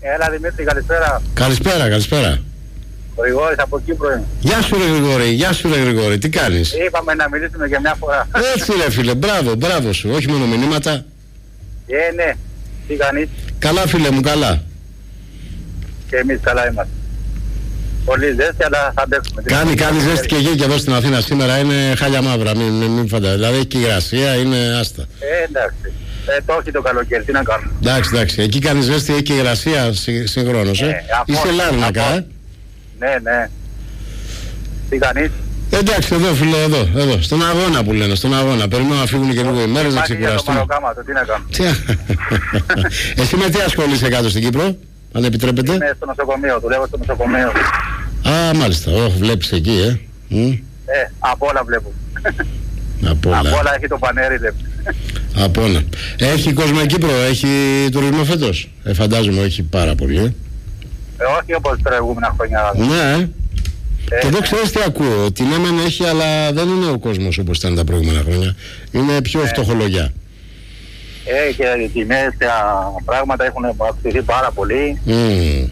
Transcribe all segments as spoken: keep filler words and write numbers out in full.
Έλα Δημήτρη, καλησπέρα. Καλησπέρα, καλησπέρα. Ο Γρηγόρης από Κύπρο είναι. Γεια σου ρε Γρηγόρη, γεια σου ρε Γρηγόρη, τι κάνεις? Είπαμε να μιλήσουμε για μια φορά. Έτσι ρε φίλε, μπράβο, μπράβο σου, όχι μόνο μηνύματα. Ε, ναι, τι κάνεις? Καλά φίλε μου, καλά. Και εμείς καλά είμαστε. Πολύ ζέστη, αλλά θα αντέξουμε. Κάνει, κάνει ζέστη και εκεί και εδώ στην Αθήνα σήμερα, είναι χάλια μαύρα, μην, μην, μην φαντάζεσαι. Δηλαδή έχει και υγρασία, είναι άστα. Ε, εντάξει. Ε, το όχι το καλοκαίρι, τι να κάνουμε. Εντάξει, εντάξει, εκεί κάνει ζέστη, έχει και υγρασία συγχρόνως, ε. ε Είσαι Λάρνακα, ε. Ναι, ναι. Τι κάνεις? Εντάξει, εδώ φίλε, εδώ, εδώ, στον αγώνα που λένε, στον αγώνα. Περιμένω να φύγουν και λίγο οι μέρες να ξεκουραστούν. Τι να κάνω. Εσύ με τι ασχολείσαι κάτω στην Κύπρο, αν επιτρέπετε? Είμαι στο νοσοκομείο, δουλεύω στο νοσοκομείο. Α, μάλιστα, όχι, βλέπεις εκεί, ε. Ε, από όλα βλέπω. Από όλα. Από όλα έχει το πανέρι, βλέπω. Από όλα. Έχει κόσμο η Κύπρο, έχει τουρισμό φέτος? Ε, φαντάζομαι έχει πάρα πολύ, ε. Ε, όχι όπως προηγούμενα χρόνια. Ναι, ε, και εδώ ξέρεις τι ακούω, ότι ναι μεν έχει, αλλά δεν είναι ο κόσμος όπως ήταν τα προηγούμενα χρόνια. Είναι πιο ε. φτωχολογιά. Ε, και οι τιμές, τα πράγματα έχουν αυξηθεί πάρα πολύ. Mm.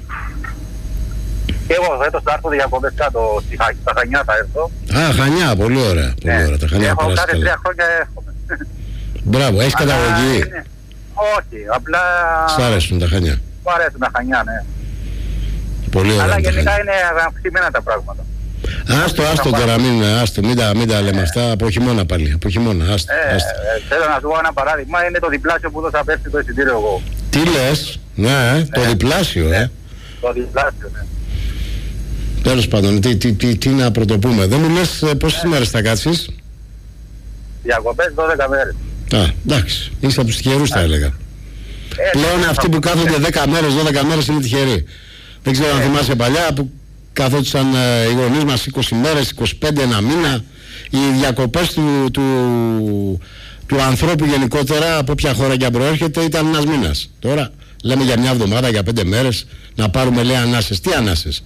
Και εγώ φέτος θα έρθω διακοπές κάτω στα Χανιά θα έρθω. Α, Χανιά, πολύ ωραία. Πολύ ναι. ωραία. Τα Χανιά έχω κάθε τρία χρόνια έρχομαι. Μπράβο, έχεις καταγωγή? Είναι... Όχι, απλά... Σ' αρέσουν τα Χανιά? Μου αρέσουν τα Χανιά, ναι. Πολύ ωραία. Αλλά γενικά είναι αυξημένα τα πράγματα. Άστο, άστο τώρα, μην, άστο, μην, τα, μην τα λέμε αυτά, από χειμώνα πάλι, από χειμώνα, άστο, ε, άστο. Ε, θέλω να σου πω ένα παράδειγμα, είναι το διπλάσιο που δώσα πέρσι το εισιτήριο εγώ. Τι λες? Ναι, ναι, το διπλάσιο, ναι. ε. Το διπλάσιο, ναι. Τέλος πάντων, τι, τι, τι, τι να πρωτοπούμε. Δεν μου λες πόσες μέρες θα κάτσεις? Διακοπές δώδεκα μέρες. Α, εντάξει, είσαι από τους τυχερούς θα έλεγα. Ε, Πλέον αυτοί που κάθονται δέκα μέρες, δώδεκα μέρες είναι τυχεροί. Δεν ξέρω ε. αν θυμάσαι παλιά που καθόντουσαν ε, οι γονείς μας είκοσι μέρες, είκοσι πέντε, ένα μήνα. Οι διακοπές του, του, του ανθρώπου γενικότερα, από ποια χώρα και αν προέρχεται, ήταν ένας μήνας. Τώρα λέμε για μια εβδομάδα, για πέντε μέρες, να πάρουμε λέει ανάσες. Τι ανάσες?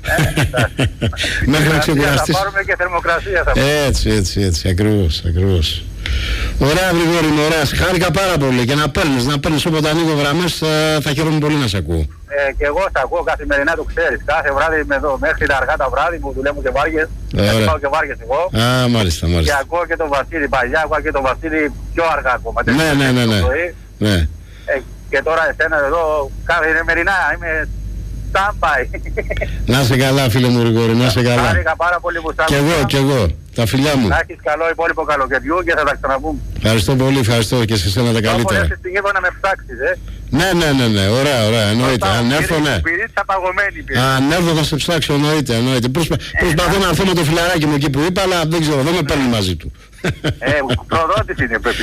Μέχρι να ξεκουραστείς. Θα πάρουμε και θερμοκρασία θα πάρουμε. Έτσι, έτσι, έτσι, ακριβώς, ακριβώς. Ωραία Γρηγόρη, ωραία, χάρηκα πάρα πολύ και να παίρνεις, να παίρνεις όποτε ανοίγω γραμμές, θα χαίρομαι πολύ να σε ακούω. Ε, και εγώ θα ακούω καθημερινά, το ξέρεις, κάθε βράδυ με εδώ, μέχρι τα αργά τα βράδυ που δουλεύω και βάργες, ε, πάω και βάργες εγώ. Α, μάλιστα, μάλιστα. Και ακούω και τον Βασίλη παλιά, ακούω και τον Βασίλη πιο αργά ακόμα. Ναι, ναι, ναι, ναι. ναι. Ε, και τώρα εσένα εδώ, καθημερινά είμαι... Να σε καλά φίλε μου Γρηγόρη, να σε καλά. Χάρηκα πάρα πολύ που σ' άκουσα. Κι εγώ, κι εγώ, τα φιλιά μου. Να έχεις καλό υπόλοιπο καλοκαιριού και θα τα ξαναπούμε. Ευχαριστώ πολύ, ευχαριστώ και σε εσένα τα καλύτερα. Όπως έρθεις στην Κύπρο να με ψάξεις, ε. Ναι, ναι, ναι, ναι, ωραία, ωραία, εννοείται. Αν έρθω, ναι. Αν έρθω θα σε ψάξω, εννοείται, εννοείται. Προσπαθώ να έρθω με το φιλαράκι μου εκεί που είπα, αλλά δεν ξέρω, δεν με παίρνει μαζί του. Ε, προδότης είναι πρέπει.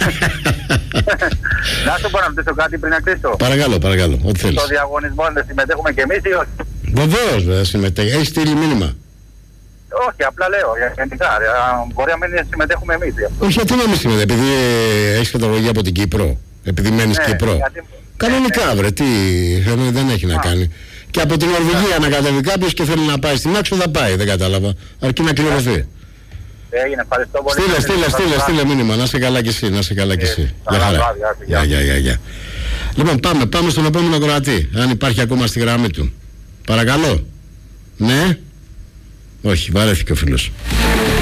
Να σου πω να ρωτήσω κάτι πριν να κλείσω. Παρακαλώ, παρακαλώ, ό,τι θέλεις. Στο διαγωνισμό δεν συμμετέχουμε κι εμείς ή όχι? Βεβαίως δεν συμμετέχει. Έχεις στείλει μήνυμα? Όχι, απλά λέω, γενικά, μπορεί να μην συμμετέχουμε εμείς. Όχι, γιατί να μην συμμετέχει, επειδή έχεις καταγωγή από την Κύπρο, επειδή μένεις ναι, Κύπρο. Γιατί... Κανονικά βρε, τι, δεν έχει να κάνει. Και από την Νορβηγία να κατέβει κάποιος και θέλει να πάει στην άξο θα πάει, δεν κατάλαβα. Αρκεί να κληρωθεί. Έγινε, ευχαριστώ πολύ. Στείλε, στείλε, στείλε, στείλε μήνυμα, να σε καλά κι εσύ, να σε καλά κι εσύ. Γεια χαρά. Γεια, γεια, γεια, γεια. Λοιπόν, πάμε, πάμε στον επόμενο Κροατή, αν υπάρχει ακόμα στη γραμμή του. Παρακαλώ. Ναι. Όχι, βαρέθηκε ο φίλος.